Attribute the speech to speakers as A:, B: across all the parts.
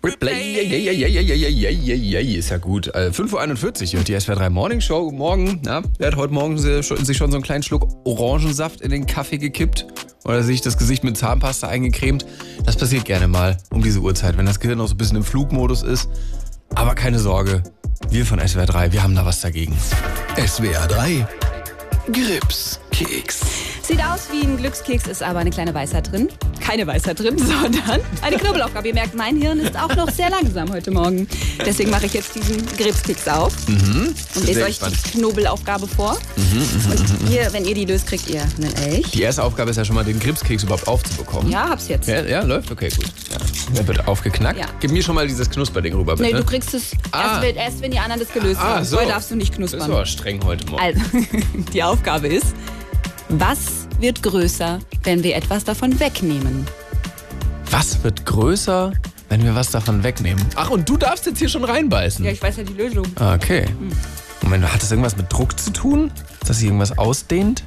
A: Replay, ist ja gut. 5.41 Uhr, die SWR3 Morning Show. Morgen, wer hat heute Morgen sich schon so einen kleinen Schluck Orangensaft in den Kaffee gekippt? Oder sich das Gesicht mit Zahnpasta eingecremt? Das passiert gerne mal um diese Uhrzeit, wenn das Gehirn noch so ein bisschen im Flugmodus ist. Aber keine Sorge, wir von SWR3, wir haben da was dagegen.
B: SWR3 Gripskeks.
C: Sieht aus wie ein Glückskeks, ist aber eine kleine Weisheit drin. Keine Weisheit drin, sondern eine Knobelaufgabe. Ihr merkt, mein Hirn ist auch noch sehr langsam heute Morgen. Deswegen mache ich jetzt diesen Gripskeks auf und lese euch die Knobelaufgabe vor. Und ihr, wenn ihr die löst, kriegt ihr einen Elch.
A: Die erste Aufgabe ist ja schon mal, den Gripskeks überhaupt aufzubekommen.
C: Ja, hab's jetzt.
A: Ja, läuft? Okay, gut. Ja. Der wird aufgeknackt.
C: Ja.
A: Gib mir schon mal dieses Knusperding rüber, bitte.
C: Nee, du kriegst es erst, wenn die anderen das gelöst haben.
A: so.
C: Vorher darfst du nicht knuspern.
A: Das ist aber streng heute Morgen.
C: Also, die Aufgabe ist, was wird größer, wenn wir etwas davon wegnehmen?
A: Was wird größer, wenn wir was davon wegnehmen? Ach, und du darfst jetzt hier schon reinbeißen?
C: Ja, ich weiß ja die Lösung.
A: Okay. Moment, hat das irgendwas mit Druck zu tun? Dass sich irgendwas ausdehnt?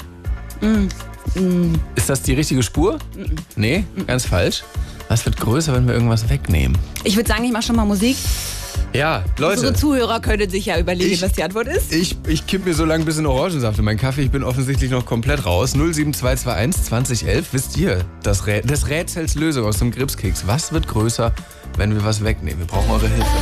A: Ist das die richtige Spur? Nee, ganz falsch. Was wird größer, wenn wir irgendwas wegnehmen?
C: Ich würde sagen, ich mache schon mal Musik.
A: Ja, Leute.
C: Unsere Zuhörer können sich ja überlegen, was die Antwort ist.
A: Ich kipp mir so lange ein bisschen Orangensaft in meinen Kaffee. Ich bin offensichtlich noch komplett raus. 07221 2011. Wisst ihr des Rätsels Lösung aus dem Gripskeks? Was wird größer, wenn wir was wegnehmen? Wir brauchen eure Hilfe.